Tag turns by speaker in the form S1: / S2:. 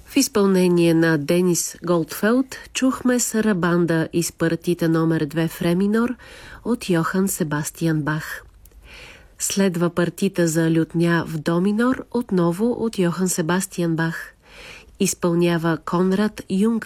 S1: В изпълнение на Денис Голдфелд чухме сарабанда из партита номер 2 в ре минор от Йохан Себастиан Бах. Следва партита за лютня в до минор, отново от Йохан Себастиан Бах. Изпълнява Конрад Юнгфелд.